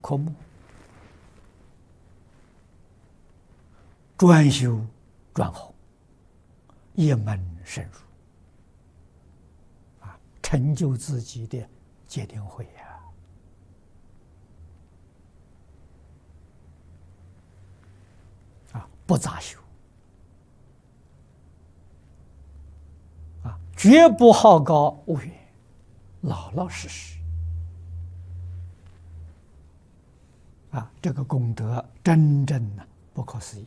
科目，专修专弘，一门深入，成就自己的戒定慧不杂修，绝不好高骛远，老老实实。这个功德真正不可思议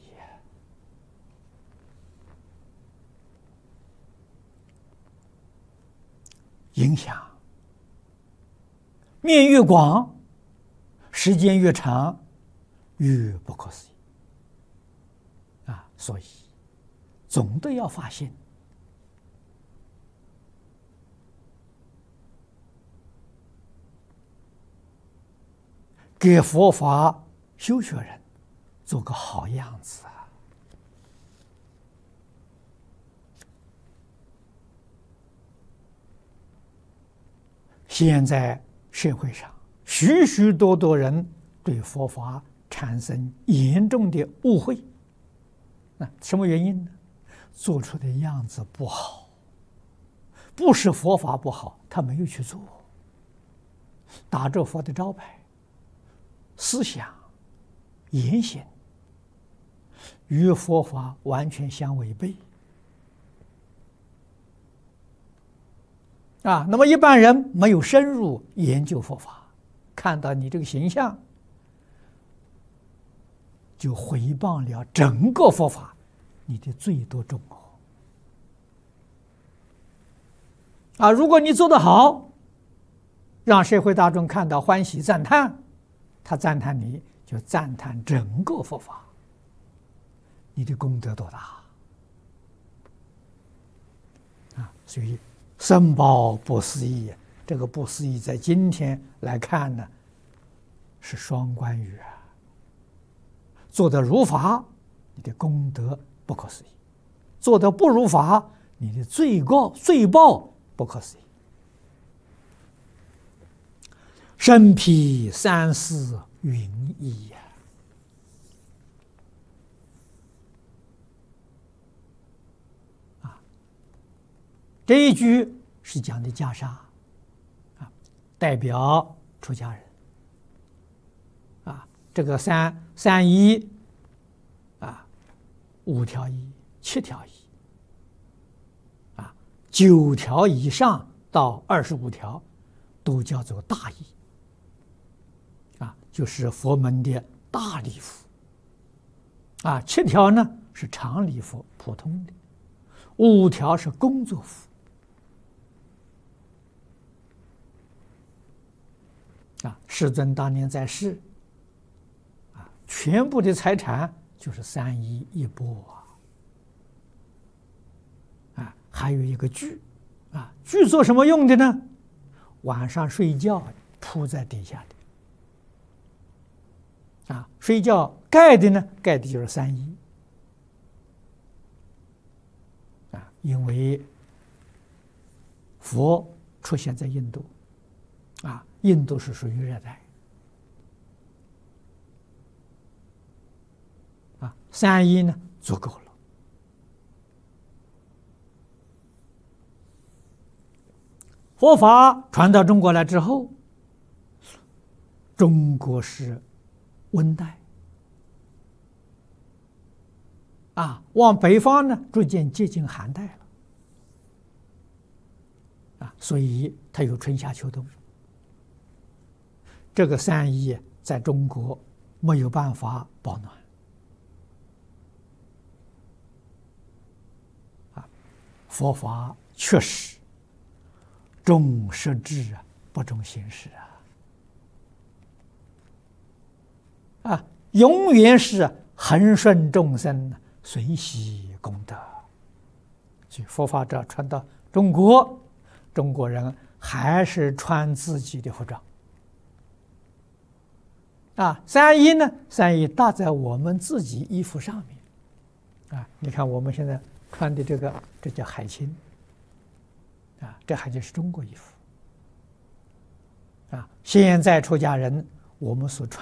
影响面越广，时间越长，越不可思议所以总得要发心，给佛法修学人做个好样子现在社会上许许多多人对佛法产生严重的误会，什么原因呢？做出的样子不好，不是佛法不好，他没有去做，打着佛的招牌，思想言行与佛法完全相违背那么一般人没有深入研究佛法，看到你这个形象，就毁谤了整个佛法，你的罪多重如果你做得好，让社会大众看到欢喜赞叹，他赞叹你，就赞叹整个佛法，你的功德多大所以僧宝不思议，这个不思议在今天来看呢，是双关语做得如法，你的功德不可思议；做得不如法，你的罪报不可思议。身披三世云衣这一句是讲的袈裟代表出家人这个三衣5条衣、7条衣9条以上到25条都叫做大衣就是佛门的大礼服7条呢是常礼服，普通的5条是工作服世尊当年在世全部的财产就是3衣1钵还有一个具具做什么用的呢？晚上睡觉铺在底下的睡觉盖的呢，盖的就是3衣因为佛出现在印度印度是属于热带3衣呢足够了。佛法传到中国来之后，中国是温带往北方呢逐渐接近寒带了所以它有春夏秋冬。这个3衣在中国没有办法保暖佛法确实重实质不重形式永远是恒顺众生，随喜功德。所以佛法这传到中国，中国人还是穿自己的服装3衣呢，3衣搭在我们自己衣服上面你看我们现在穿的这叫海青这海青是中国衣服现在出家人我们所穿